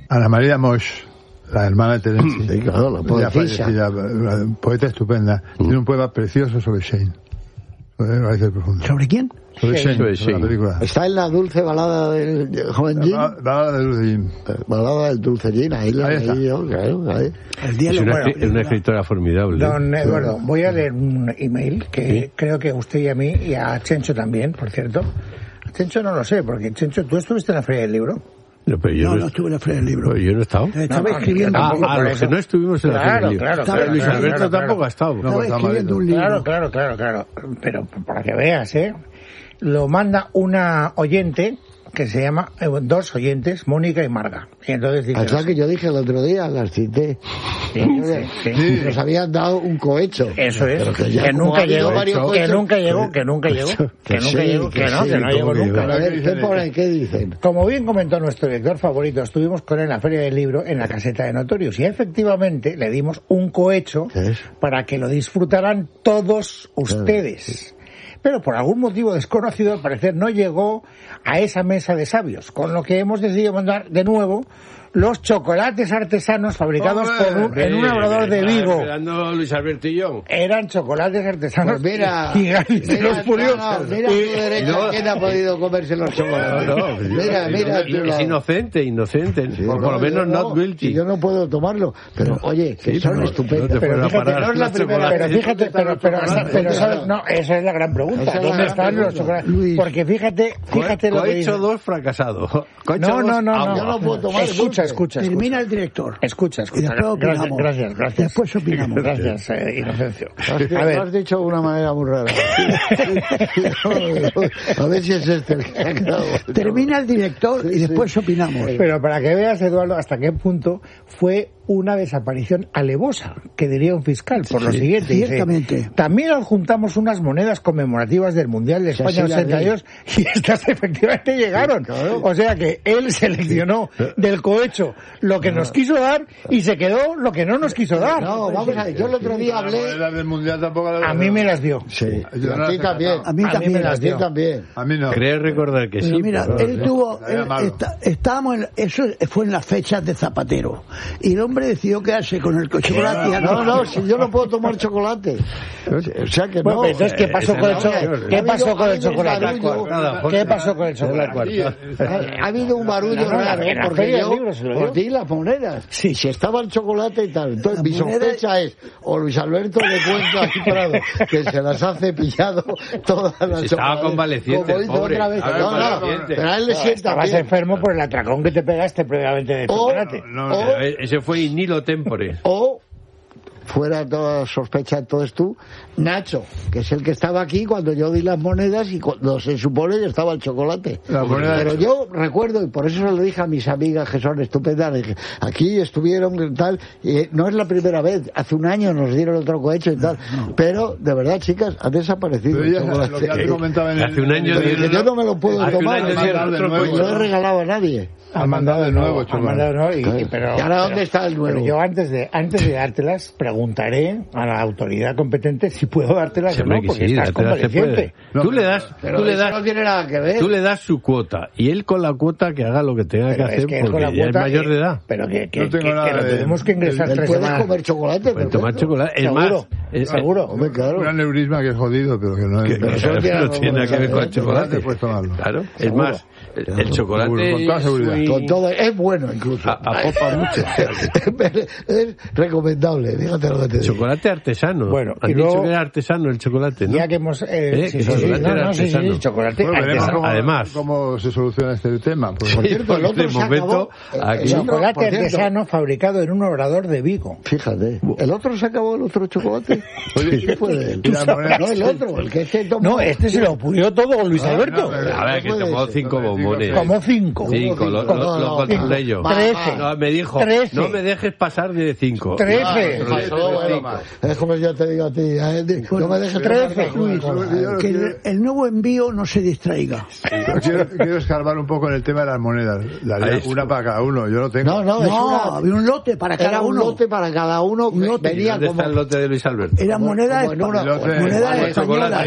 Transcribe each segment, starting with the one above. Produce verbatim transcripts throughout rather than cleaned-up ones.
Ana María Moix, la hermana de Terenci, sí, claro, la poetisa, poeta estupenda, mm. tiene un poema precioso sobre Shane. Sobre, ¿Sobre quién? Sobre Shane, sobre sobre la película. Está en la dulce balada del de joven Jim. La balada del dulce Jim. Balada del dulce Jim, ahí la leí yo, claro, ahí. El día es, una, bueno, es una escritora formidable. Don Eduardo, voy a leer un email que ¿sí? creo que a usted y a mí, y a Chencho también, por cierto. A Chencho no lo sé, porque Chencho, ¿tú estuviste en la Feria del Libro? No, pero yo no, no, no estuve en la Feria del Libro. Yo no he estado. Estaba no, escribiendo ah, un ah, los que no estuvimos en la claro, Feria del Libro. Claro, claro, claro. Luis claro, Alberto claro, tampoco claro. ha estado. No, estaba escribiendo un libro. Claro, claro, claro, claro. Pero para que veas, ¿eh? Lo manda una oyente que se llama, eh, dos oyentes, Mónica y Marga. Y entonces dice, es la que yo dije el otro día, las cité. Sí, sí, sí. Sí. Nos habían dado un cohecho. Eso es. Pero que, que, nunca llegó, que nunca llegó, que nunca llegó, que nunca llegó, que no, que no llegó nunca. A ver, ¿qué por ahí? ¿Qué dicen? Como bien comentó nuestro director favorito, estuvimos con él en la Feria del Libro en la caseta de Notorious y efectivamente le dimos un cohecho para que lo disfrutaran todos ustedes. Pero por algún motivo desconocido, al parecer, no llegó a esa mesa de sabios, con lo que hemos decidido mandar de nuevo los chocolates artesanos fabricados por un, en un obrador de Vigo. Esperando Luis Alberto y yo. Eran chocolates artesanos. Pues mira, gigantes, mira, los furiosos. No, no, mira a tu derecha no, quién ha podido comerse los chocolates. No, no, mira, mira. Es, es inocente, inocente. Sí, por, no, por lo menos no, not guilty. Yo no puedo tomarlo, pero oye, que sí, son no, estupendos. No pero fíjate, no es la primera. Pero fíjate, pero, pero, pero ¿sabes? No, esa es la gran pregunta. ¿Dónde están los chocolates? Porque fíjate, fíjate lo que dice. Cohecho dos fracasado. No, no, no. Yo no puedo tomar. Escucha, escucha. Termina el director. Escucha, escucha. Gracias, gracias, gracias. Después opinamos. Gracias, eh, Inocencio. A ver. Lo has dicho de una manera muy rara. A ver si es este el que ha quedado. Termina el director y después opinamos. Pero para que veas, Eduardo, hasta qué punto fue una desaparición alevosa, que diría un fiscal, por lo sí, siguiente. Ciertamente. Dice, también adjuntamos unas monedas conmemorativas del Mundial de España ochenta y dos y estas efectivamente llegaron. Claro. O sea que él seleccionó del cohecho lo que nos quiso dar y se quedó lo que no nos quiso dar. No, vamos a ver, yo el otro día hablé... Del mundial tampoco la a mí me las dio. Sí, a ti también. A mí también me las dio. también. A mí no. Creo recordar que pero sí. Mira, pero él tuvo... Él, está, estábamos en, eso fue en las fechas de Zapatero. Y el hombre decidió quedarse con el chocolate. No, no, si yo no puedo tomar chocolate. O sea que bueno, no. Entonces, ¿qué pasó con el chocolate? ¿Qué pasó con el chocolate? ¿Qué pasó con el chocolate? Ha habido un barullo raro porque yo por ti las monedas. Sí, si estaba el chocolate y tal. Entonces, mi sospecha es o Luis Alberto le cuenta aquí Prado que se las ha cepillado todas las chocolates. Estaba convaleciente, pobre. Otra vez. No, no, pero a él le sienta estabas enfermo por el atracón que te pegaste previamente de chocolate. Ese fue in nihilo tempore. O fuera toda sospecha, entonces tú, Nacho, que es el que estaba aquí cuando yo di las monedas y cuando se supone que estaba el chocolate. Pero yo recuerdo, y por eso se lo dije a mis amigas que son estupendas, dije, aquí estuvieron y tal, y no es la primera vez, hace un año nos dieron otro cohecho y tal, pero de verdad, chicas, ha desaparecido el chocolate. Hace un año que yo no me lo puedo tomar, no lo he regalado a nadie. Al mandado de nuevo, al mandado de nuevo y, y, pero, ¿Y ahora dónde pero, está el nuevo? Pero yo antes de antes de dártelas preguntaré a la autoridad competente si puedo dártelas o no, porque sí, estás convaleciente. No, tú le das, tú le das, no tiene nada que ver. Tú le das su cuota y él con la cuota que haga lo que tenga pero que hacer que porque ya es mayor de edad. Pero que, que, no que, que lo tenemos que ingresar tres semanas. Puedes comer chocolate, puedes tomar chocolate. Es seguro, más, seguro. Hombre, claro. Un aneurisma que es jodido, pero que no es. Que eso no tiene nada que ver con el chocolate. Puedes tomarlo. Claro. Es más, el chocolate con toda seguridad. Con todo es bueno incluso. Apopa mucho. Es recomendable, fíjate lo que te digo. Chocolate artesano. Bueno, han dicho que era artesano el chocolate, ¿no? Ya que hemos... Eh, ¿Eh? Sí, sí, chocolate no, era no, sí, sí, chocolate bueno, artesano. Cómo, además. ¿Cómo se soluciona este tema? Pues, por cierto, el otro se acabó... El chocolate artesano fabricado en un obrador de Vigo. Fíjate. ¿El otro se acabó el otro chocolate? Oye, ¿qué fue de él? No, el otro, el que este tomó... No, este se lo purió todo Luis Alberto. A ver, que tomó cinco bombones. Como cinco. Cinco, lo controlé yo. Trece. No, me dijo, trece. No me dejes pasar de cinco. Trece. Es como yo te digo a ti, no me dejes trece. Que el, el nuevo envío no se distraiga. Quiero, quiero escarbar un poco en el tema de las monedas. Daría una para cada uno, yo no tengo. No, no, no había un lote para cada era uno. Un lote para cada uno. Venía ¿Dónde como... está el lote de Luis Alberto? Eran monedas españolas.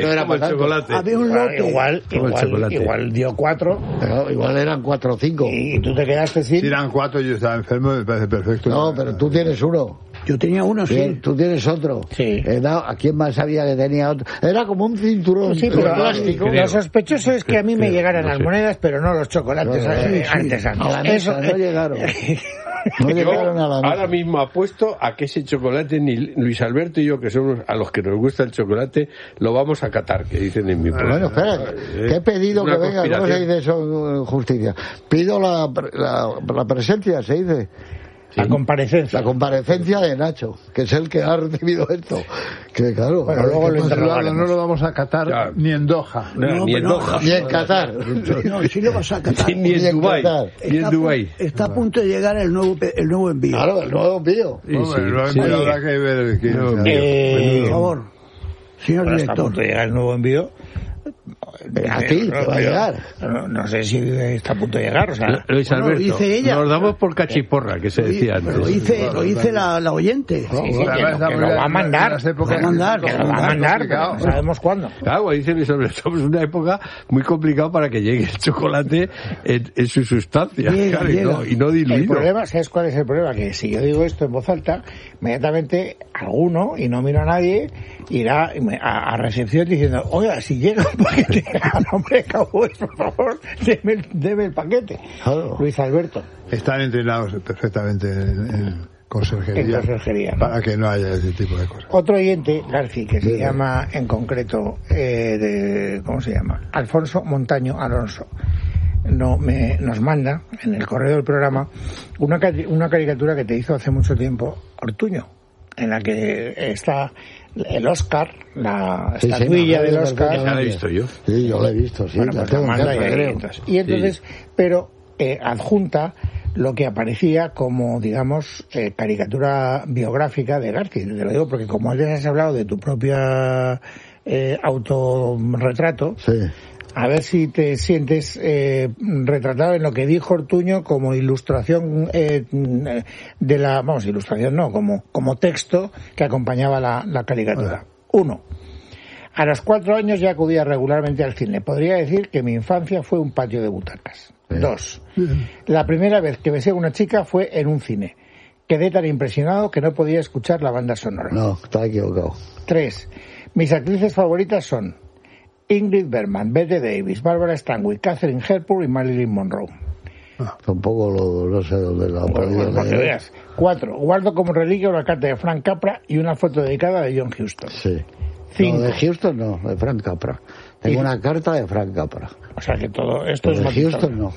Chocolate. Había un lote. Igual, igual, igual dio cuatro. Igual eran cuatro o cinco. y tú te quedaste sin... Si eran cuatro y yo estaba enfermo, me parece perfecto. No, pero tú tienes uno. Yo tenía uno, sí. Bien, tú tienes otro. Sí. Eh, no, ¿a quién más sabía que tenía otro? Era como un cinturón Sí, de pero plástico. lo sospechoso es que a mí me llegaran no las sé. monedas, pero no los chocolates No, eh, sí, antes, sí. antes. A la mesa no llegaron. No Yo llegaron a la mesa. ahora mismo apuesto a que ese chocolate, ni Luis Alberto y yo, que somos a los que nos gusta el chocolate, lo vamos a catar, que dicen en mi pueblo. Bueno, espera, que he pedido Una que venga, ¿cómo se conspiración. dice eso en justicia? Pido la, la, la presencia, se dice. La comparecencia. La comparecencia de Nacho, que es el que ha recibido esto. Que claro, Bueno, a ver luego qué lo pasa. interrogaremos. No lo vamos a catar Claro. ni en Doha. No, No, ni en pero no. Doha. Ni en Qatar. No, sí lo vas a catar. Sí, ni Ni en en Dubái. Qatar. Ni en Está a pu- Dubái. Está a punto de llegar el nuevo, pe- el nuevo envío. Claro, el nuevo envío. Sí, Hombre, sí, lo sí. habrá que ver quién No, sea. mío. Eh, Por favor, señor Bueno, está a director. punto de llegar el nuevo envío. A ti, te va a llegar. No, no sé si está a punto de llegar, o sea... Luis Bueno, Alberto, dice ella. nos damos por cachiporra, que se decía antes. Lo dice, lo dice la, la oyente. Sí, sí, que, Además, lo, que lo va a mandar. en las épocas- Lo va a mandar, Que lo va a mandar, pero no sabemos cuándo. Claro, dice Luis Alberto, estamos en una época muy complicada para que llegue el chocolate en, en su sustancia, Llega, claro, y, llega. no, y no El diluido. problema, ¿sabes cuál es el problema? Que si yo digo esto en voz alta, inmediatamente alguno, y no miro a nadie, irá a, a recepción diciendo, oiga, si llega un paquete a nombre de Cowboys, por favor, deme, el- deme el paquete. Claro. Luis Alberto, Están entrenados perfectamente en, en conserjería. en conserjería, ¿no? Para que no haya ese tipo de cosas. Otro oyente, Garci, que se Sí. llama en concreto, eh, de, ¿cómo se llama? Alfonso Montaño Alonso. No, me, nos manda en el correo del programa una, cari- una caricatura que te hizo hace mucho tiempo Ortuño, en la que está el Oscar, la Sí, sí, estatuilla me del acuerdo Oscar. Ya la he visto yo. Sí, yo lo he visto, sí. Bueno, la pues la tengo en manda casa, y, ahí, creo. entonces, y entonces, pero eh, adjunta lo que aparecía como, digamos, eh, caricatura biográfica de Garci. Te lo digo porque como antes has hablado de tu propia eh, autorretrato, Sí. a ver si te sientes eh, retratado en lo que dijo Ortuño como ilustración eh, de la, vamos, ilustración no, como, como texto que acompañaba la, la caricatura. Uno. A los cuatro años ya acudía regularmente al cine. Podría decir que mi infancia fue un patio de butacas. Dos. La primera vez que besé a una chica fue en un cine. Quedé tan impresionado que no podía escuchar la banda sonora. No, está equivocado. Tres. Mis actrices favoritas son Ingrid Bergman, Bette Davis, Barbara Stanwyck, Katharine Hepburn y Marilyn Monroe. Tampoco lo, no sé dónde lo ha podido Bueno, para que leer. veas. Cuatro. Guardo como reliquia una carta de Frank Capra y una foto dedicada de John Huston. Sí. Cinco. No, de Houston no, de Frank Capra. Tengo Y- una carta de Frank Capra. O sea que todo esto Pero es de matizado. Houston no.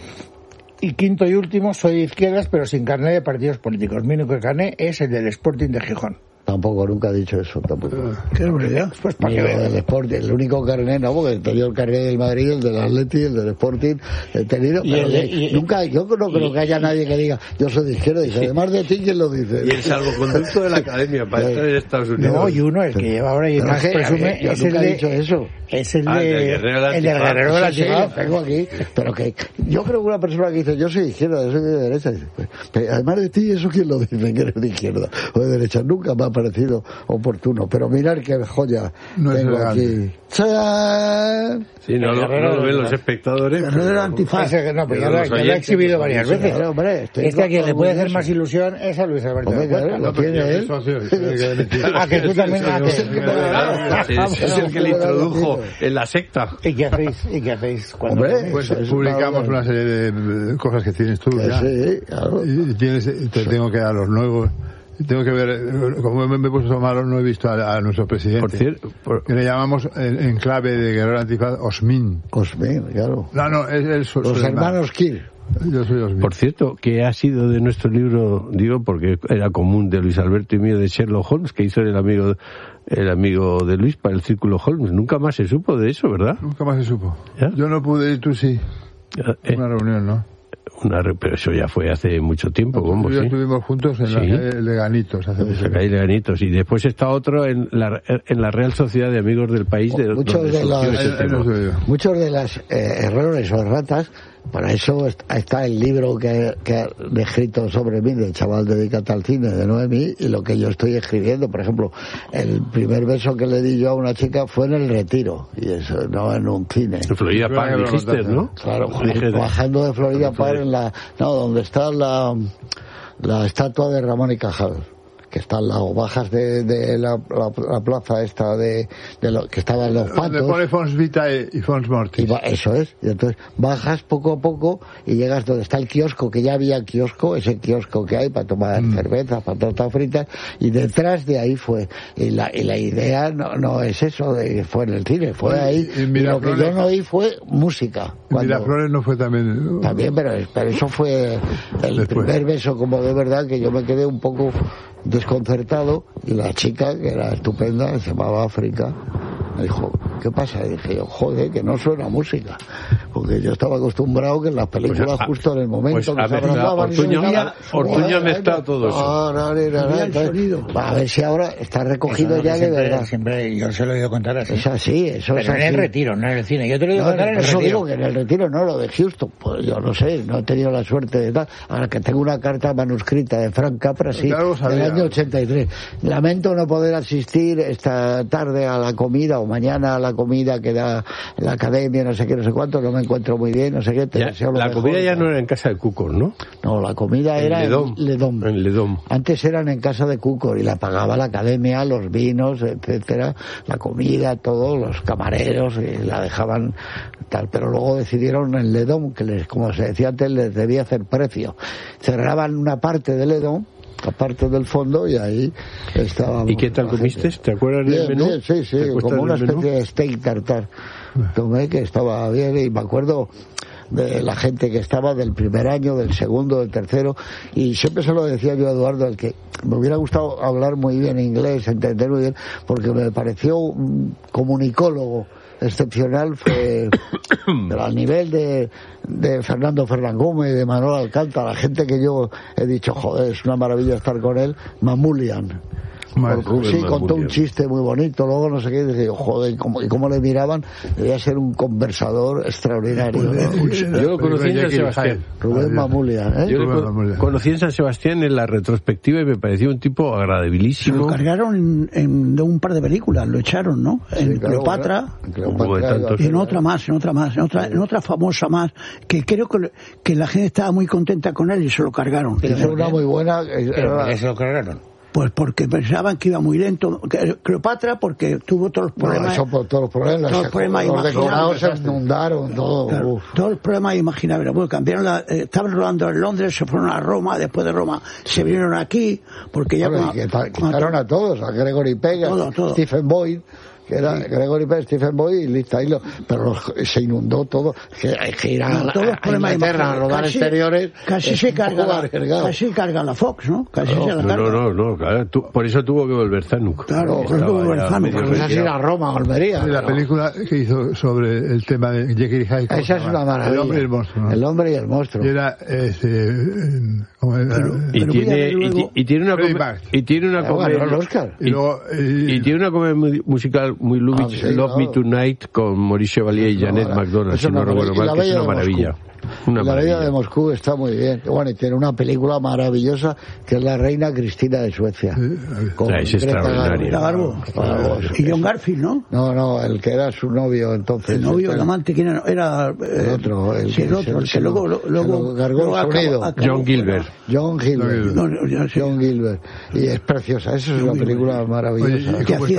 Y quinto y último, soy de izquierdas pero sin carné de partidos políticos. Mi único carné es el del Sporting de Gijón. Tampoco, nunca he dicho eso, tampoco. Qué barbaridad. Pues para Ni que lo veas. del Sporting, el único carnet, no, porque he tenido el carnet del Madrid, el del Atleti, el del Sporting, he tenido, Y pero el- que y- nunca, yo no creo que haya nadie que diga, yo soy de izquierda, y además de ti, ¿quién lo dice? Y el salvoconducto de la academia para estar en Estados Unidos. No, y uno, el que lleva ahora y Pero más es que, presume, a ver, yo es el nunca he de... dicho eso. Es el Ah, de... el del Guerrero del el del Antifaz. Guerrero del Sí, sí, Antifaz. lo tengo aquí, pero que yo creo que una persona que dice yo soy de izquierda, yo soy de derecha, dice, pues, pero además de ti, ¿eso quién lo dice que eres de izquierda o de derecha? Nunca me ha parecido oportuno, pero mirar qué joya No es tengo legal. aquí. ¡Chán! Sí, no, El lo, Guerrero no lo ven del los espectadores. Guerrero del pero- Antifaz. Ese que no, pero ya, Pero lo, los ya lo he oyentes, exhibido varias Sí, veces. claro, hombre, estoy Este a quien le puede hacer orgulloso. más ilusión es a Luis Alberto Hombre, de Cuesta. claro, lo tiene él. Ah, que tú también... ah, que- Claro, es, es el que le introdujo en la secta. ¿Y qué hacéis? ¿Y qué hacéis cuando Hombre, coméis? Pues Es publicamos una- una serie de cosas que tienes tú Que ya. sí, claro. Y tienes, te tengo que dar los nuevos. Tengo que ver, como me, me he puesto malo, no he visto a, a nuestro presidente. Por cierto, por- que le llamamos en, en clave de Guerrero Antifaz Osmin. Osmin, claro. No, no, es el su- Los su hermanos Kir. Yo soy Osmin. Por cierto, ¿qué ha sido de nuestro libro? Digo, porque era común de Luis Alberto y mío, de Sherlock Holmes, que hizo el amigo el amigo de Luis para el Círculo Holmes. Nunca más se supo de eso, ¿verdad? Nunca más se supo. ¿Ya? Yo no pude ir, tú sí. Eh, Una reunión, ¿no? una re- pero eso ya fue hace mucho tiempo, ¿cómo? Tú y yo Sí. estuvimos juntos en Sí. la calle Leganitos hace mucho Se cae de ganitos. Y después está otro en la, en la Real Sociedad de Amigos del País. De, Muchos donde de surgió los- ese Ahí- ahí tema. no estoy yo. Muchos de los eh, errores o erratas Para eso está el libro que, que he escrito sobre mí, del chaval dedicado al cine, de Noemí, y lo que yo estoy escribiendo. Por ejemplo, el primer beso que le di yo a una chica fue en el Retiro, y eso, no en un cine. En Florida Park, dijiste, ¿no? Claro, bajando de Florida Park, en la, no, donde está la, la estatua de Ramón y Cajal, que está al lado, bajas de, de la, la, la plaza esta de, de lo, que estaban los patos. Donde pone Fons Vitae y Fons Mortis. Y va, eso es. Y entonces bajas poco a poco y llegas donde está el kiosco, que ya había kiosco, ese kiosco que hay para tomar mm. cervezas, para tortas fritas, y detrás de ahí fue. Y la, y la idea no, no es eso, de, fue en el cine, fue Oye, ahí. Y, y lo que yo no oí fue música. Cuando, Miraflores no fue también. También, pero, pero eso fue el Después. primer beso, como de verdad, que yo me quedé un poco desconcertado, y la chica, que era estupenda, se llamaba África, me dijo, ¿qué pasa? Y dije yo, joder, que no suena música, porque yo estaba acostumbrado que en las películas, pues, justo en el momento pues, que se abrazaban, Ortuño me está todo eso. No, no, no, no, entonces, a ver si ahora está recogido ya siempre, de verdad. Siempre yo se lo he oído contar así. Es así, eso Pero es en así. el Retiro, no en el cine. Yo te lo he oído no, contar en el eso Retiro. Digo que en el Retiro no, lo de Houston, pues yo no sé, no he tenido la suerte de tal. Ahora que tengo una carta manuscrita de Frank Capra, sí, del año ochenta y tres. Lamento no poder asistir esta tarde a la comida o mañana a la comida que da la academia, no sé qué, no sé cuánto, no me encuentro muy bien, no sé qué. Te ya, deseo lo la mejor, comida ya ¿no? no era en casa de Cúcor, ¿no? No, la comida en era Ledom. en Ledom. En Ledom. Antes eran en casa de Cúcor y la pagaba la academia, los vinos, etcétera, la comida, todo, los camareros, y la dejaban tal. Pero luego decidieron en Ledom, que les, como se decía antes, les debía hacer precio. Cerraban una parte de Ledom, aparte del fondo, y ahí estábamos. ¿Y qué tal comiste? ¿Te acuerdas del menú? Bien, sí, sí, como una especie menú? de steak tartar. Tomé, que estaba bien, y me acuerdo de la gente que estaba del primer año, del segundo, del tercero, y siempre se lo decía yo a Eduardo, el que me hubiera gustado hablar muy bien inglés, entender muy bien, porque me pareció un comunicólogo excepcional, fue pero al nivel de, de Fernando Fernán Gómez, de Manuel Alcántara, la gente que yo he dicho, joder, es una maravilla estar con él. Mamulian, Por, sí, contó un chiste muy bonito, luego no sé qué, y dije, joder, ¿y cómo, y cómo le miraban? Debía ser un conversador extraordinario, ¿no? Yo lo conocí en San Sebastián. Rubén Mamulia, ¿eh? Yo lo conocí en San Sebastián en la retrospectiva y me pareció un tipo agradabilísimo. Se lo cargaron en, en de un par de películas, lo echaron, ¿no? En sí, claro, Cleopatra, en Cleopatra y en otra más, en otra más, en otra, en otra famosa más, que creo que, que la gente estaba muy contenta con él y se lo cargaron. Pero es una muy buena... ¿Pero por qué se lo cargaron? Pues porque pensaban que iba muy lento. Cleopatra porque tuvo todos los problemas. No, eso por todos los problemas. Todos los problemas los decorados se inundaron, todo. Claro, todos los problemas imaginables. Bueno, cambiaron la, eh, estaban rodando en Londres, se fueron a Roma, después de Roma se vinieron aquí, porque ya... Bueno, cuando, cuando, quitaron a todos, a Gregory Peck, todo, todo. Stephen Boyd, que era sí. Gregory Peck, Stephen Boyd y Liz Taylor, pero los, se inundó todo, que, que ir a, no, todos los a Inglaterra a rodar casi, exteriores, casi se carga la, casi carga la Fox, ¿no? Casi no, se la carga. no, no, no, claro, tú, por eso tuvo que volver Zanuck. Claro, por eso tuvo que volver Zanuck. Pues esa ir a Roma, a Almería. La ¿no? película que hizo sobre el tema de Jekyll y Hyde. Esa es una maravilla. El hombre y el monstruo. ¿no? El hombre y el monstruo. Y era, este, ¿cómo era? Pero, y, pero tiene, luego... y, y tiene una comedia, y tiene una comedia, y, y, luego, y, y tiene una comedia musical muy Lubitsch, ah, sí, Love no. Me Tonight, con Maurice Chevalier y Janet no, McDonald, si no recuerdo mal, que es una maravilla. Una la maravilla. Bella de Moscú está muy bien. Bueno, y tiene una película maravillosa que es La Reina Cristina de Suecia. Sí, con es extraordinaria. Garbo. Garbo. Y John Garfield, ¿no? No, no, el que era su novio entonces. El novio, el amante, ¿quién era? Era eh, el otro. El sí, el otro, el que luego... luego cargó el sonido. John Gilbert. John Gilbert. No, no, no, sí. John Gilbert. Y es preciosa. Eso es una película maravillosa. Que hacía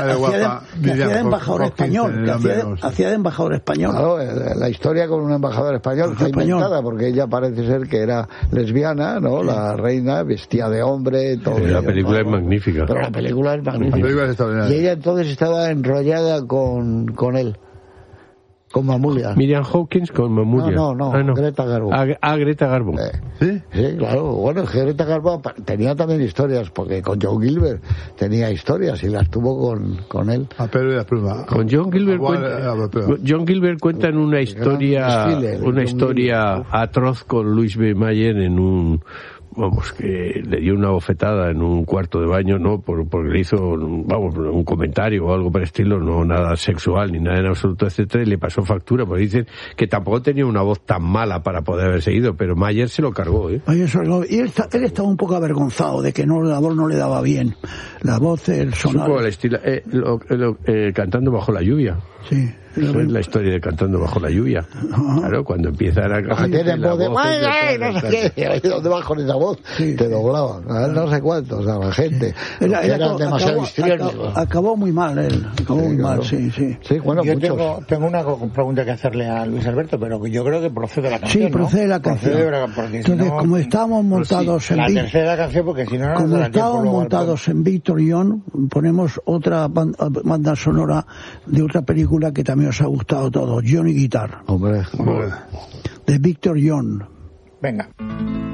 de embajador español. Que hacía de embajador español. Claro, la historia con un embajador español está inventada porque ella parece ser que era lesbiana, ¿no? La reina vestía de hombre, todo. La película es magnífica. Pero la película es magnífica. La película es y ella entonces estaba enrollada con, con él. Con Mamulia. Miriam Hawkins con Mamulia. No, no, no, ah, no. Greta Garbo. Ah, ah Greta Garbo. Eh, ¿Sí? Sí, claro. Bueno, Greta Garbo tenía también historias, porque con John Gilbert tenía historias y las tuvo con, con él. A Pedro y la pluma. Con John Gilbert cuenta, John Gilbert cuenta en una historia, una historia atroz con Louis B. Mayer en un vamos, que le dio una bofetada en un cuarto de baño, no, por, porque le hizo, vamos, un comentario o algo por el estilo, no nada sexual ni nada en absoluto, etcétera, y le pasó factura, porque dicen que tampoco tenía una voz tan mala para poder haber seguido, pero Mayer se lo cargó, ¿eh? Mayer se lo cargó. Y él, está, él estaba un poco avergonzado de que no, la voz no le daba bien. La voz, el sonar. Supo el estilo, eh, lo, lo, eh, cantando bajo la lluvia. Sí. Eso es la historia de Cantando bajo la lluvia. Uh-huh. Claro, cuando empiezan a cantar. Tienen voz de ¡ay, no sé qué! Ahí donde vas con esa voz, sí. Te doblaban. A no sé cuántos, o sea, la gente. Era, era, eran demasiado histriónicos. Acabó, acabó muy mal él. Acabó sí, muy claro. mal, sí, sí. sí bueno, yo tengo, tengo una pregunta que hacerle a Luis Alberto, pero yo creo que procede la canción. Sí, procede ¿no? la canción. Procede, Entonces, si no, como estábamos montados sí, en. La tercera canción, porque si no, no como estábamos montados en Víctor John, ponemos otra banda sonora de otra película que también os ha gustado a todos. Johnny Guitar. Hombre, de Víctor John. Venga.